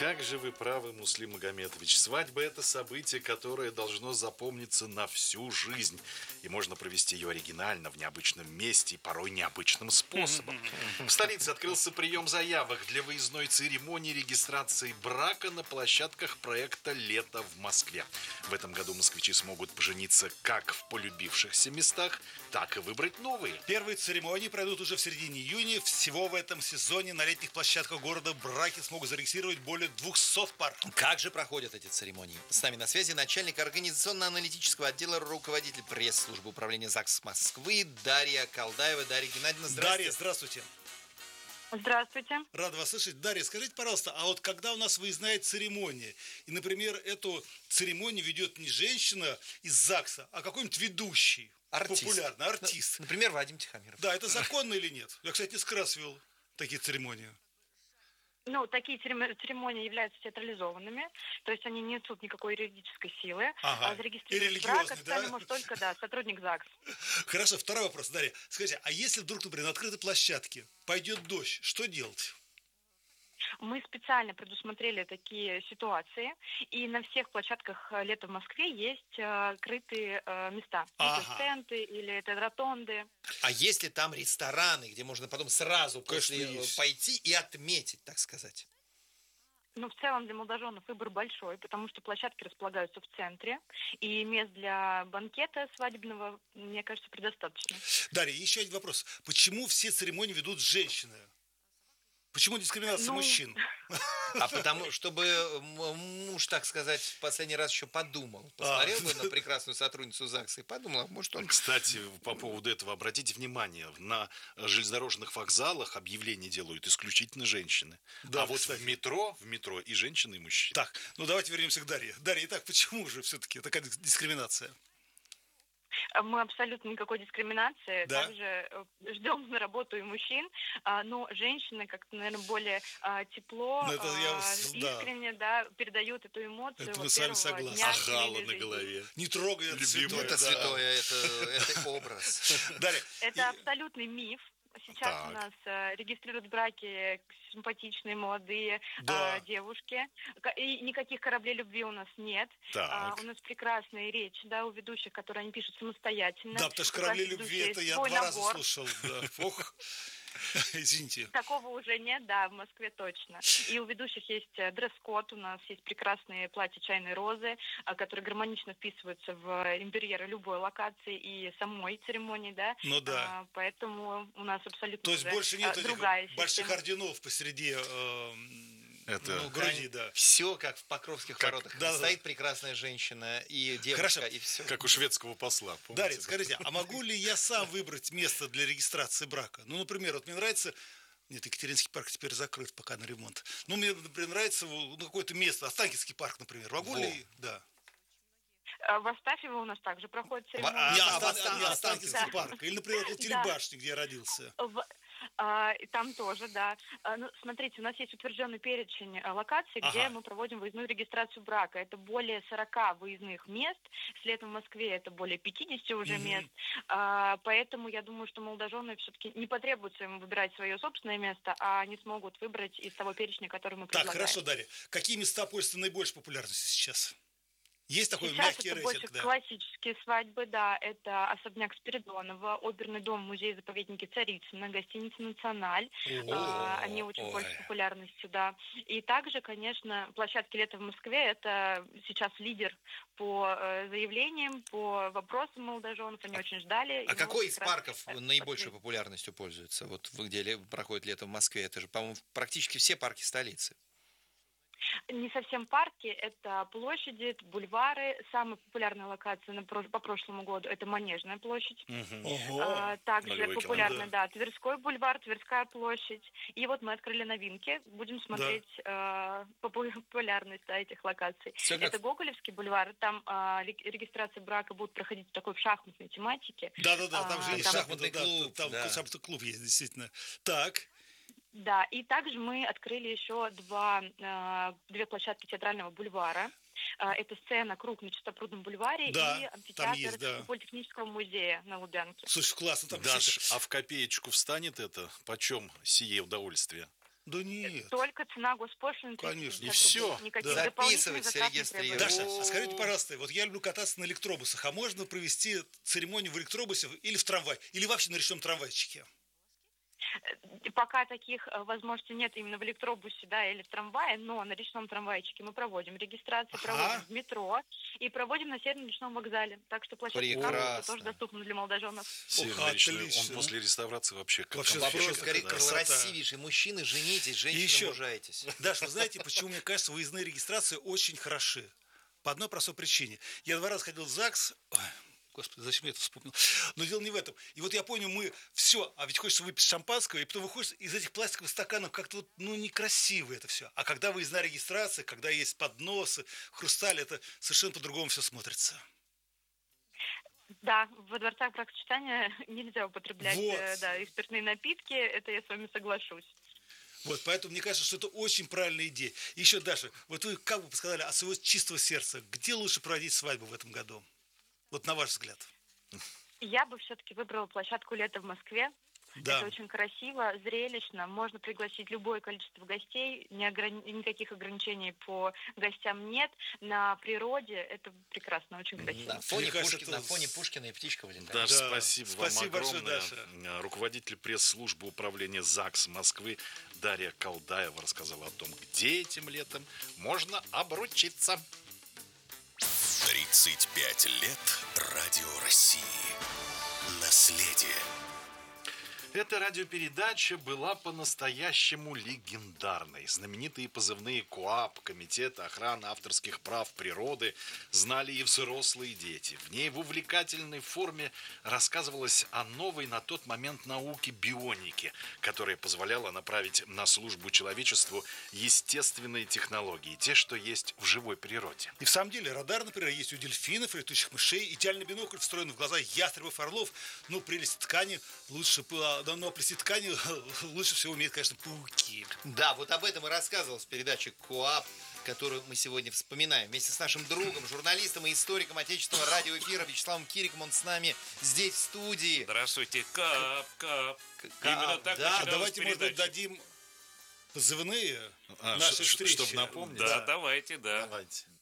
Как же вы правы, Муслим Магомедович. Свадьба – это событие, которое должно запомниться на всю жизнь. И можно провести ее оригинально, в необычном месте и порой необычным способом. В столице открылся прием заявок для выездной церемонии регистрации брака на площадках проекта «Лето в Москве». В этом году москвичи смогут пожениться как в полюбившихся местах, так и выбрать новые. Первые церемонии пройдут уже в середине июня. Всего в этом сезоне на летних площадках города браки смогут зарегистрировать более 200 пар. Как же проходят эти церемонии? С нами на связи начальник организационно-аналитического отдела, руководитель пресс-службы управления ЗАГС Москвы Дарья Колдаева. Дарья Геннадьевна, здравствуйте. Дарья, здравствуйте. Здравствуйте. Рад вас слышать. Дарья, скажите, пожалуйста, а вот когда у нас выездная церемония, и, например, эту церемонию ведет не женщина из ЗАГСа, а какой-нибудь ведущий, артист. Популярный артист. Например, Вадим Тихомиров. Да, это законно или нет? Я, кстати, несколько раз вел такие церемонии. Ну, такие церемонии являются театрализованными, то есть они не несут никакой юридической силы. Ага. А зарегистрировать И брак религиозный, да? может только, сотрудник ЗАГС. Хорошо, второй вопрос, Дарья. Скажите, а если вдруг, например, на открытой площадке пойдет дождь, что делать? Мы специально предусмотрели такие ситуации, и на всех площадках «Лето в Москве» есть крытые места. Ага. Это стенды или это ротонды. А есть ли там рестораны, где можно потом сразу Конечно, после есть. пойти и отметить, так сказать? Ну, в целом для молодоженов выбор большой, потому что площадки располагаются в центре, и мест для банкета свадебного, мне кажется, предостаточно. Дарья, еще один вопрос. Почему все церемонии ведут женщины? Почему дискриминация мужчин? А потому, чтобы муж, так сказать, в последний раз еще подумал. Посмотрел бы на прекрасную сотрудницу ЗАГСа и подумал, может он... Кстати, по поводу этого обратите внимание, на железнодорожных вокзалах объявления делают исключительно женщины. Да, а вот кстати. в метро и женщины, и мужчины. Так, ну давайте вернемся к Дарье. Дарья, итак, почему же все-таки такая дискриминация? Мы абсолютно никакой дискриминации. Да? Также ждем на работу и мужчин, но женщины как-то, наверное, более тепло, Ну, это да. искренне передают эту эмоцию. Это мы вот с вами первого согласны. дня А гала семейной на жизни. голове. Не трогай, это Любимая. святое. Это да. святое, это образ. Дарья, Это абсолютный миф. Сейчас Так. у нас регистрируют браки симпатичные молодые Да. девушки. И никаких кораблей любви у нас нет. Так. У нас прекрасная речь, у ведущих, которые они пишут самостоятельно. да, потому что У корабли каждой любви, ведущей это есть я свой 2 раза набор. слушал. Да. Ох, извините. Такого уже нет, в Москве точно. И у ведущих есть дресс-код, у нас есть прекрасные платья чайной розы, которые гармонично вписываются в интерьеры любой локации и самой церемонии, Ну да. Поэтому у нас абсолютно То есть уже больше нет этих другая больших система. орденов посреди Это груди, да. Все как в Покровских воротах. да, Стоит прекрасная женщина и девушка, Хорошо. и все. как у шведского посла. Помните, Дарья, да? скажите, а могу ли я сам выбрать место для регистрации брака? Ну, например, вот мне нравится... Нет, Екатеринский парк теперь закрыт пока на ремонт. Ну, мне, например, нравится какое-то место, Останкинский парк, например. Могу ли? Да. В Астафьево у нас также проходит церемония. Не, Останкинский Останкинский парк. Или, например, вот телебашни, где я родился. И там тоже, Ну, смотрите, у нас есть утвержденный перечень локаций, где мы проводим выездную регистрацию брака. Это более 40 выездных мест. С летом в Москве это более 50 уже мест. Поэтому я думаю, что молодожены все-таки не потребуется им выбирать свое собственное место, а они смогут выбрать из того перечня, который мы Так, предлагаем. хорошо, Дарья. Какие места пользуются наибольшей популярностью сейчас? Есть такой Сейчас мягкий это рейтинг? больше Да. классические свадьбы, это особняк Спиридонова, оперный дом, музей-заповедники Царицына, гостиница «Националь». Они очень пользуются популярностью, И также, конечно, площадки «Лето в Москве» — это сейчас лидер по заявлениям, по вопросам молодоженов. Они очень ждали. А и какой могут из как раз парков наибольшей открыть. популярностью пользуется? Вот где проходит лето в Москве. Это же, по-моему, практически все парки столицы. Не совсем парки, это площади, это бульвары. Самая популярная локация по прошлому году — это Манежная площадь. Ого. Также Нулевой популярна, Тверской бульвар, Тверская площадь. И вот мы открыли новинки. Будем смотреть популярность этих локаций. Всё как- Это Гоголевский бульвар. Там регистрация брака будет проходить в такой шахматной тематике. Да, там же есть там- шахматный шахматный клуб. клуб, Там да. шахматный клуб есть, действительно. Так. Да, и также мы открыли еще две площадки театрального бульвара. Это сцена «Круг» на Чистопрудном бульваре Да, и там амфитеатр есть, да. Политехнического музея на Лубянке. Слушай, классно. Там Даш, действительно- а в копеечку встанет это? Почем сие удовольствие? Да нет. Только цена госпошлины. Конечно. 350 И всё. рублей. Никаких Да. дополнительных Записывать, затрат не регистрировать. требуется. Даша, а скажите, пожалуйста, вот я люблю кататься на электробусах, а можно провести церемонию в электробусе или в трамвай, или вообще на речном трамвайчике? Пока таких возможностей нет именно в электробусе, да, или в трамвае, но на речном трамвайчике мы проводим регистрацию, Ага. проводим в метро и проводим на Северном речном вокзале. Так что площадка Прекрасно. транспорта тоже доступна для молодоженов. Северный речной, он отлично. после реставрации вообще как Вообще конфетка, просто да. красота. Красивейший. Мужчины, женитесь, И женщины, еще. мужайтесь. Даш, вы знаете, почему, мне кажется, выездные регистрации очень хороши? По одной простой причине. Я 2 раза ходил в ЗАГС. Ой, господи, зачем я это вспомнил? Но дело не в этом. И вот я понял, мы все, а ведь хочется выпить шампанского, и потом выходишь из этих пластиковых стаканов, как-то вот, ну, некрасиво это все. А когда выездная регистрация, когда есть подносы, хрусталь, это совершенно по-другому все смотрится. Да, во дворцах бракосочетания нельзя употреблять Вот. да, и спиртные напитки, это я с вами соглашусь. Вот, поэтому мне кажется, что это очень правильная идея. И еще, Даша, вот вы как бы сказали от своего чистого сердца, где лучше проводить свадьбу в этом году? Вот на ваш взгляд. Я бы все-таки выбрала площадку «Лето» в Москве. Да. Это очень красиво, зрелищно. Можно пригласить любое количество гостей. Никаких ограничений по гостям нет. На природе это прекрасно, очень красиво. На фоне, Мне кажется, Пушкина, это на фоне Пушкина и птичка вылетает. Даша, Да. спасибо вам Спасибо большое, огромное. Даша. Руководитель пресс-службы управления ЗАГС Москвы Дарья Колдаева рассказала о том, где этим летом можно обручиться. 35 лет Радио России. Наследие. Эта радиопередача была по-настоящему легендарной. Знаменитые позывные КоАП, Комитета охраны авторских прав природы, знали и взрослые дети. В ней в увлекательной форме рассказывалось о новой на тот момент науке бионике, которая позволяла направить на службу человечеству естественные технологии, те, что есть в живой природе. И в самом деле радар, например, есть у дельфинов, летучих мышей, идеальный бинокль встроен в глаза ястребов, орлов. Ну, прелесть ткани лучше, но прелесть ткани лучше всего умеют, конечно, пауки. Да, вот об этом и рассказывал в передаче КоАП, которую мы сегодня вспоминаем. Вместе с нашим другом, журналистом и историком отечественного радиоэфира Вячеславом Кириком. Он с нами здесь, в студии. Здравствуйте, Кап. Кап, Именно так да. начиналась Давайте, может быть, передача. дадим позывные нашей встречи. Чтобы напомнить. Да, давайте, да. Давайте.